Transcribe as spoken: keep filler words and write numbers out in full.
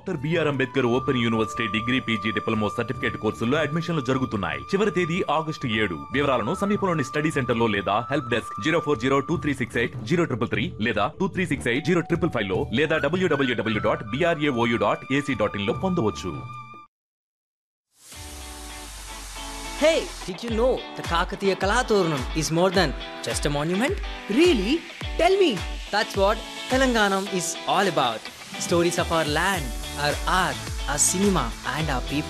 Doctor BR Ambedkar open university degree PG diploma certificate కోర్సుల్లో అడ్మిషన్లు జరుగుతున్నాయి. చివరి తేదీ ఆగస్టు ఏడు. వివరాలను సమీపంలోని స్టడీ సెంటర్ లో లేదా help desk zero four zero two three six eight zero triple three లేదా two three six eight zero triple five లో లేదా డబ్ల్యూడబ్ల్యూడబ్ల్యూ dot BRAOU dot AC dot in లో పొందవచ్చు. Hey, did you know the Kakatiya Kalatooranam is more than just a monument? Really? Tell me. That's what Telanganam is all about. Stories of our land, our art, our cinema and our people.